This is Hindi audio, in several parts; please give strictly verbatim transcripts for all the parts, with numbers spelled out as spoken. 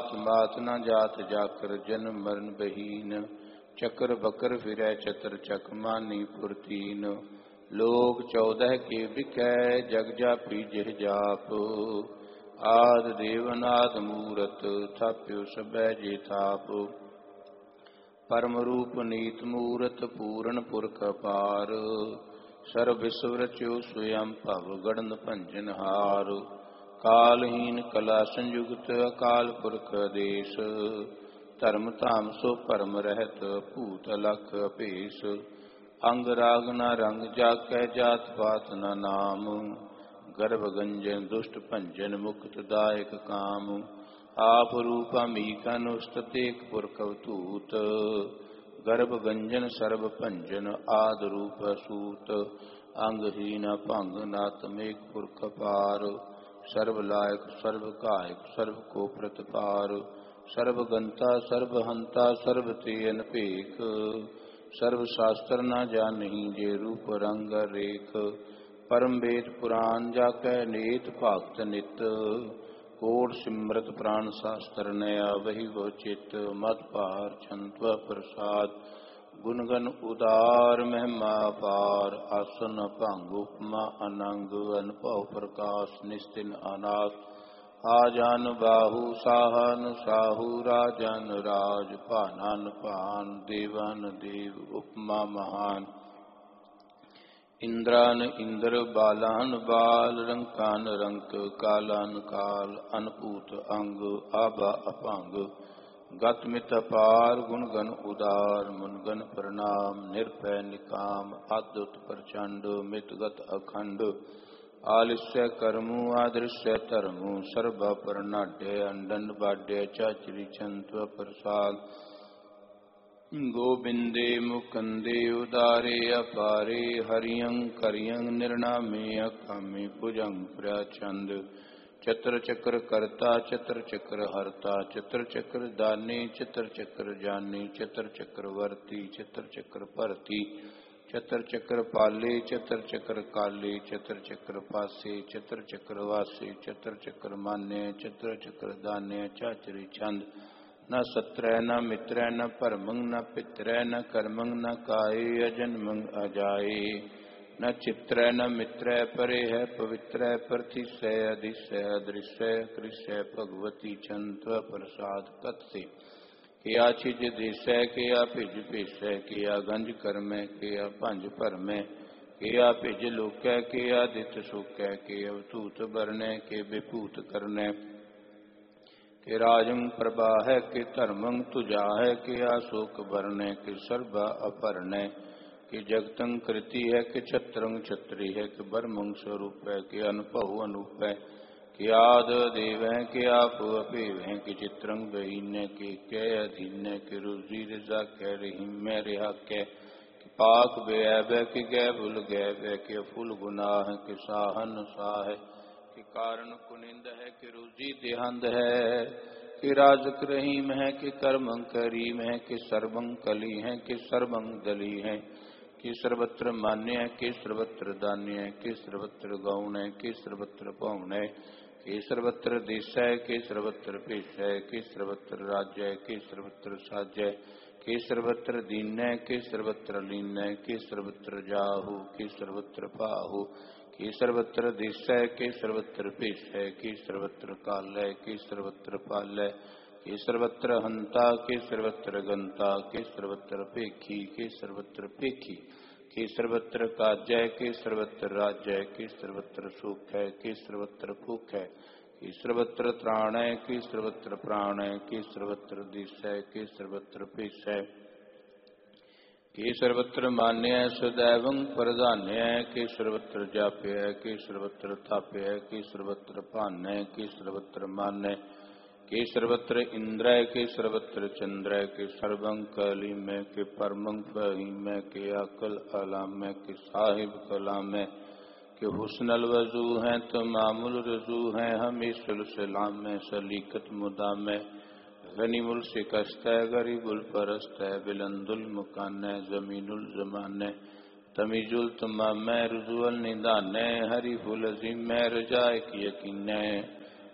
तात मात न जात जाकर जन्म मरण बहीन। चक्र बकर फिरै चतर चक मानी फुरतीन। लोक चौदह के बिकै जग जापी जिह जाप। आद देव अनाद मूरत थाप्यो सबै जे थाप। परम रूप नीत मूरत पूर्ण पुरख अपार। सर्व विश्व रच्यो स्वयं भव गणन भंजन हार। कालहीन कला संयुक्त अकाल पुरख आदेश। धर्म धाम सो भरम रहत भूत अलख अभेस। अंग राग न रंग जाकै जात पात न नाम। गर्भ गंजन दुष्ट भंजन मुक्त दायक काम। आप रूप अमीक अनुष्ट एक पुरख अवधूत। गर्भ गंजन सर्व भंजन आद रूप सूत। अंगहीन भंग नातमेक पुरख पार। सर्व लायक सर्व कायक सर्व को प्रतिपार। सर्व गंता सर्व हंता सर्व ते अनपेख। सर्व शास्त्र न जानही जे रूप रंग रेख। परम वेद पुराण जाकै नेत भगत नित। कोट सिमरत प्राण शास्त्र नया वही वो चित। मत पार छंत्व प्रसाद गुणगन उदार महिमा पार। आसन भंग उपमा अनंग अनुभव प्रकाश निस्तिन अनाथ। आजान बाहु साहन साहू राजन राज। भानन भान देवन देव उपमा महान। इंद्रान इंद्र बालान बाल रंकान रंक। कालान काल अनपूत अंग आबा अपांग। गत मित अपार गुणगन उदार। मुनगन प्रणाम निर्भय निकाम। अद्भुत प्रचंड मितगत अखंड। आलिस्य कर्मु आदृश्य धर्मु। सर्वा परनाड्य अंडन बाड्य चाचरी छंत्व प्रसाद। गोविंदे मुकुंदे उदारे अपारे। हरियं करियं निर्नामे अकामे भुजंग प्रचंड। चतर चक्र कर्ता चतर चक्र हरता। चतर चक्र दाने चतर चक्र जाने। चतर चक्र वर्ती चतर चक्र भरती। चतर चक्र पाले चतर चक्र काले। चतर चक्र पासे चतर चक्र वासे। चतर चक्र मान्य चतर चक्र दान्य चाचरी छंद। न सत्र न मित्र न परमं न पित्र न कर्मं न काये। अजन्मं अजाये न चित्र न मित्र। परे है पवित्र प्रतिशय अधिशय अदृश्य कृष्य भगवती छंत्व प्रसाद कत से। किया छिज देशय किया भिज भेषय। किया गंज कर्मय किया भंज भरमय। किया भिज लोकै किया दित सोकै। के अवधूत बरनय के विभूत करनय। के राजं प्रभा है के धर्मं तुझा है। के आशोक वर्ण के सर्वा अपर्ण। के जगतं कृति है के छत्रं छत्री है। के ब्रह्मं स्वरूप है के अनुभव अनूप है। के आद देव है के आप अपेव है। के चित्रं बहीन के कै अधीन। के रुजि रजा कै रहीम रिहा कै। पाक बेऐब के गै बुल गैब के फुल गुनाह के साहन साह। कि कारण कुनिंद है कि रुजि देहंद है। कि राजक रहीम है कि कर्मं करीम है। कि सर्वं कली है कि सर्वं दली है। कि सर्वत्र मान्य है कि सर्वत्र दान्य है। कि सर्वत्र गौण है कि सर्वत्र पौन है। कि सर्वत्र देश है कि सर्वत्र भेष है। कि सर्वत्र राज्य है कि सर्वत्र साज है। कि सर्वत्र दीन है कि सर्वत्र लीन है। कि सर्वत्र जाहु कि सर्वत्र पाहु। कि सर्वत्र देश है कि सर्वत्र भेष है। कि सर्वत्र काल है कि सर्वत्र पाल है। कि सर्वत्र हंता कि सर्वत्र गंता। कि सर्वत्र पेखी कि सर्वत्र पेखी। कि सर्वत्र काजय कि सर्वत्र राज्य है। कि सर्वत्र सुख है कि सर्वत्र भूख है। कि सर्वत्र त्राण है कि सर्वत्र प्राण है। कि सर्वत्र देश है कि सर्वत्र भेष है। कि सर्वत्र मान्य सदैवं प्रधान्य। कि सर्वत्र जाप्य कि सर्वत्र थाप्य। कि सर्वत्र भान्य कि सर्वत्र मान्य। कि सर्वत्र इंद्र कि सर्वत्र चंद्र। कि सर्वं कलीम कि परमं फहीम। कि अकल अलाम कि साहिब कलाम। कि हुस्नल वजू हैं तो मामूल रजू हैं। हमेशुल सलाम सलीकत मुदाम। गनीमुल शिकस्त है गरीबुल परस्त है। बिलंदुल मुकान जमीनुल जमान। तमीजुल तमाम रुजुअल निदान। हरी फुल अजीम रजाए की यकीन।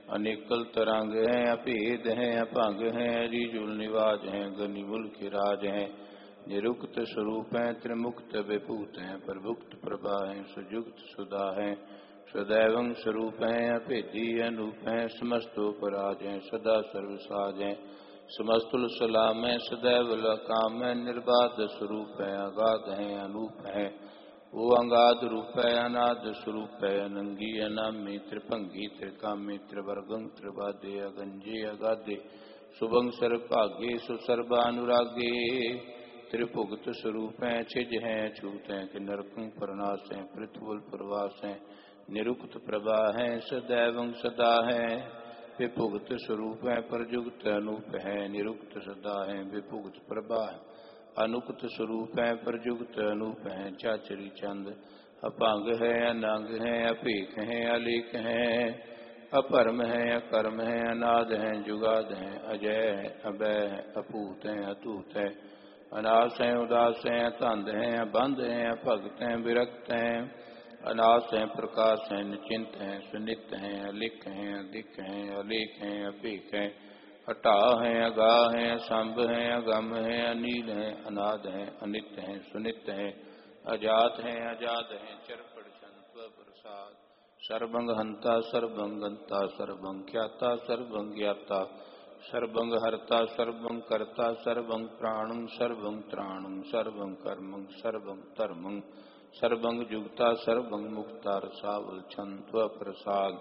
अनेकल तरंग हैं, अभेद हैं, अभंग हैं, अजीजुल निवाज हैं, गनिमुल के राज हैं, निरुक्त स्वरूप हैं, त्रिमुक्त विभूत हैं, प्रभुक्त प्रभा हैं, सुजुक्त सुधा हैं, सदैवं स्वरूप हैं, अभेदी अनूप हैं, समस्तोपराज हैं, सदा सर्वसाज हैं, समस्तुल सलाम है, सदैव लकाम है, निर्बाध स्वरूप है, अगाध है, अनूप है, वो अंगाद रूप है, अनाद स्वरूप है, अनंगी अनामी, त्रिभंगी त्रिकामी, त्रिवर्गं त्रिवादे, अगंजे अगाधे, शुभं सर्वभाग्ये सुसर्वानुरागे, त्रिभुक्त स्वरूप है, छिज है, छूत है, कि नरकं प्रनाश है, पृथ्वी प्रवास है, निरुक्त प्रभा है, सदैवं सदा है, विभुक्त स्वरूप है, प्रजुक्त अनूप है, निरुक्त सदा है, विभुक्त प्रभा है, अनुक्त स्वरूप है, प्रजुक्त अनूप है, चाचरी चंद, अपांग है, अनांग है, अपेख है, अलेख है, अपरम है, अकर्म है, अनाद है, जुगाद है, अजय है, अभय है, अपूत है, अतूत है, अनास है, उदास है, तंद है, बंध है, भक्त है, विरक्त है, अनास है, प्रकाश है, निचिंत है, सुनित है, अलिख है, अधिक है, अलेख है, अपेख है, हटा है, अगा है, असंभ है, अगम है, अनील है, अनाद है, अनित है, सुनित है, अजात है, अजात है, चरपड़ संत्व प्रसाद, सर्वंग हंता सर्वंग गंता, सर्वं ख्याता सर्वं ज्ञाता, सर्वंग हरता सर्वं कर्ता, सर्वं प्राणं सर्वं त्राणं, सर्वं कर्मं सर्वं धर्मं, सर्वंग जुगता सर्वंग मुक्ता, रसावल छंत्व प्रसाद,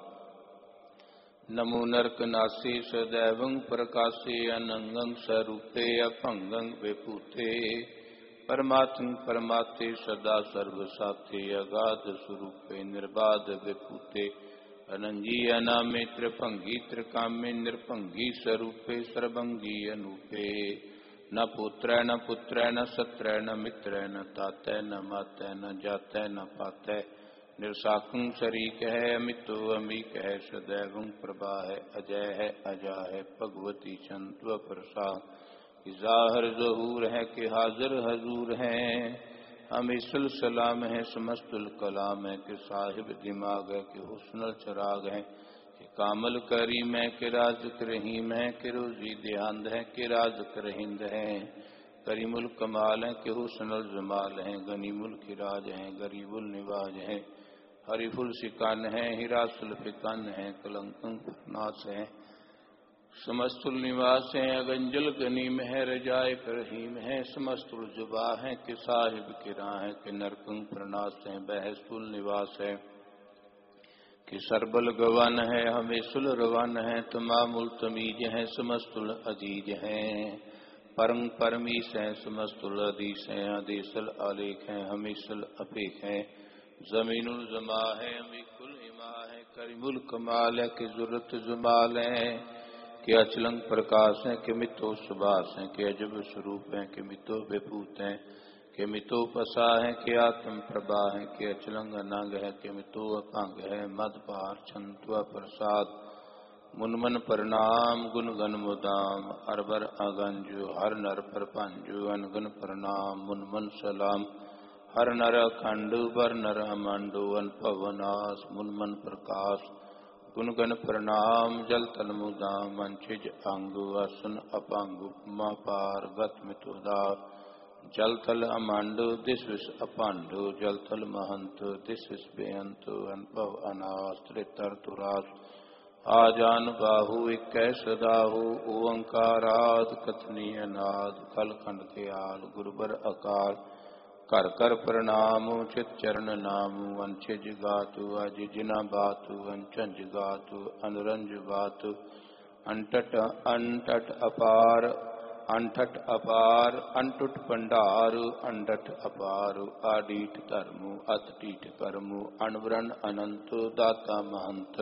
नमो नरकनासी सदैवं प्रकाशे, अनंगं स्वरूपे, अभंगं विभूते, परमात्म परमात्ते, सदा सर्वसाथे, अगाध स्वरूपे, निर्बाध विभूते, अनंगी अनामे, त्रिभंगी त्रिकामे, निर्भंगी स्वरूपे, सर्वंगी अनूपे, न पुत्र न पुत्र न सत्र न मित्र न तातै न मातै न जातै न पातै, निर्साकुं शरीक है, अमितो अमीक है, सदैवं प्रभा है, अजय है, अजा है, भगवती चंत्व प्रसाद, कि जाहिर ज़हूर है, कि हाजिर हजूर है, हमेशल सलाम है, समस्तुल कलाम है, कि साहिब दिमाग है, कि हुस्नल चराग है, कि कामल करीम है, कि राज़ रहीम है, कि रोज़ी देहांद है, कि राज़ रहिंद है, करीमुल कमाल है, कि हुस्नल जमाल है, गनीमुल खिराज है, गरीबुल निवाज है, हरिफुल शिकान है, हिरासुल फिकान है, कलंकं नाश है, समस्तुल निवास है, अगंजल गनीम है, रजाए रहीम है, समस्तुल जुबा है, कि साहिब किरा है, कि नरकं प्रनाश है, बहस्तुल निवास है, कि सरबल गवन है, हमेशुल रवन है, तमामुल तमीज है, समस्तुल अजीज है, परम परमीश है, समस्तुल अधीश है, आदेशल आलेख है, हमेशुल अपेख है, जमीनुल जमा है, अमीकुल हिमा है, करीमुल कमाल है, कि जुर्रत जमाल है, कि अचलंग प्रकाश है, कि मितो सुबास है, कि अजब स्वरूप है, कि मितो विभूत है, कि मितो पसा है, कि आत्म प्रभा है, कि अचलंग अनंग है, कि मितो अभंग है, मद पार छंत्व प्रसाद, मुनमन प्रणाम गुण गण मुदाम, अरबर अगंजु हर नर प्रपंजु, अनगन प्रणाम मुनमन सलाम, हर नर अखंड बर नर अमंडु, अनपवनास मुनमन प्रकाश, गुण गण प्रणाम जल तल मुदाम, अंचिज अंगु असन अपंगु, मा पार गत मितुदा, जल थल अमांडो दिस विस अपांडो, जल थल महंत दिस विस बेअंत, अनुभव अनास त्रितर तुरास, आजान बाहु इक्कै सदाहु, ओंकाराद कथनी अनाद, कल खंड के आल गुरुबर अकाल, कर कर प्रणाम चित चरण नामु, अंचिज गातु अज जिना बातु, अंचंज गातु अनुरंज बातु, अंटट अंटट अपार अंठट अपार, अंटुट पंडार अंडठ अपार, आडीठ धर्मु अतटीठ कर्मु, अणवरण अनंत दाता महंत,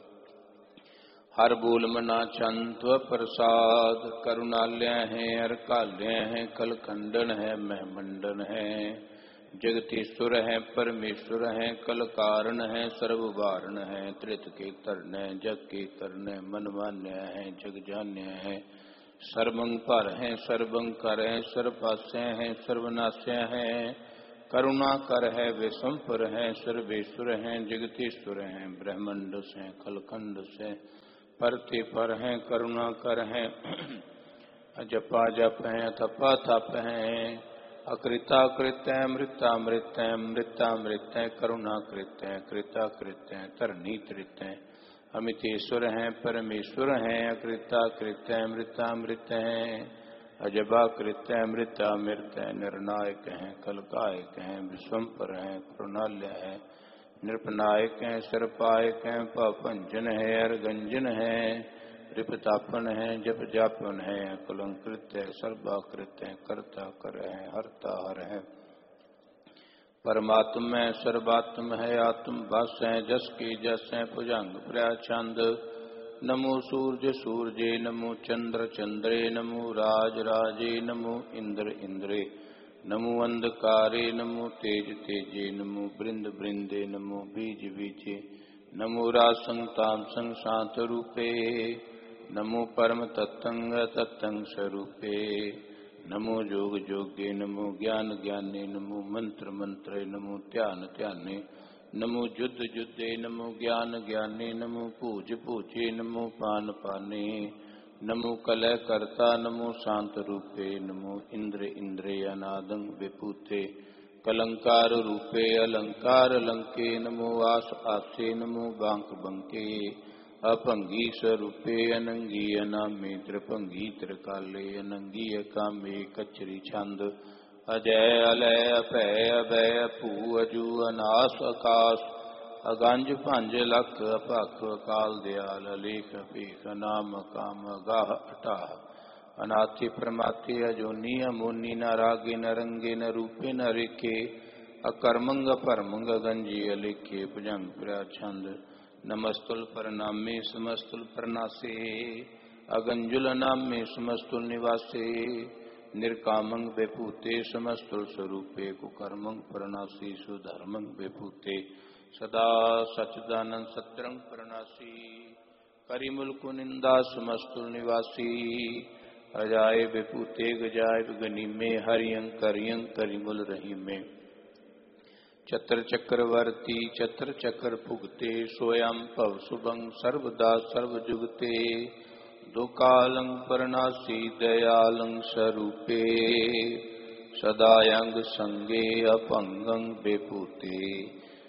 हर बोल मना चंत प्रसाद, करुणालय है अरकालय है, कलखंडन है महमंडन है, जगतीश्वर है परमेश्वर है, कल कारण है सर्ववारण है, त्रित के तरन जग के तरन, मनमान्य है जग जान्य है, सर्वं पर है सर्वं कर है, सर्वपास्य है सर्वनाश्य है, करुणा कर है विषमपुर है, सर्वेश्वर है जगतीश्वर है, ब्रह्मंड से कलखंड से परते पर हैं करुणा कर हैं, जपा जप हैं तपा तप हैं, अकृता कृत्य मृता मृत्य मृता मृत्य करुणा कृत्य कृता कृत्य तरनी तृत्य, अमितेश्वर हैं परमेश्वर हैं, अकृता कृत्य मृता मृत्य हैं, अजबा कृत्य मृता मृत्य निर्णायक हैं, कलकायक हैं, विश्वम्पर हैं, करुणालय है, नृपनायक हैं, सर्पायक हैं, पापंजन है, अर्गंजन है, रिपतापन है, जप जापन है, कलंकृत है, सर्वाकृत है, कर्ता कर है, हरता हर है, परमात्म है, सर्वात्म है, आत्म बस है, जस की जस है, भुजंग प्रचंड, नमो सूर्य सूर्ये, नमो चंद्र चंद्रे, नमो राज राजे, नमो इंद्र इंद्रे, नमो अंधकारे, नमो तेज तेजे, नमो बृंद बृंदे, नमो बीज बीजे, नमो रासंग तामसंग शांत रूपे, नमो परम तत्तंग तत्तंग स्वरूपे, नमो जोग जोगे, नमो ज्ञान ज्ञाने, नमो मंत्र मंत्रे, नमो ध्यान ध्याने, नमो युद्ध युद्धे, नमो ज्ञान ज्ञाने, नमो पूज पूजे, नमो पान पाने, नमो कलय कर्ता, नमो शांत रूपे, नमो इंद्र इंद्रे अनादं विभूते, कलंकार रूपे अलंकार लंके, नमो आस आसे, नमो बांक बंके, अपंगी स्वरूपे अनंगी अनामे, त्रिभंगी त्रिकाले, अनंगी अकामे, कचरी छंद, अजय अलय अभय अभय भू अजू अनास आकाश, अगंज पंज लख अपख अकाल दयाल, अलेख अपेख नाम काम गाह अटाह, अनाथि प्रमाथि अजोनी अमोनी, न रागे न रंगे, न रूपे न रेखे, अकर्मंग परमंग गंजी अलेखे, भुजंग प्रचंड, नमस्तुल परनामे समस्तुल परनासे, अगंजुल नामे समस्तुल निवासे, निर्कामं विभूते समस्तुल स्वरूपे, कुकर्मं परनासी सुधर्मं विभूते, सदा सच्चिदानंद सत्रं परनासी, करिमुल कुनिंदा समस्तुल निवासी, अजाय विभूते गजाय गनी में, हरियं करियं करिमुल रही में, चतर चक्रवर्ती चतर चक्र भुगते, स्वयं भव शुभं सर्वदा सर्वजुगते, दुकालं परनासी दयालं स्वरूपे, सदायंग संगे अपंगं विभूते,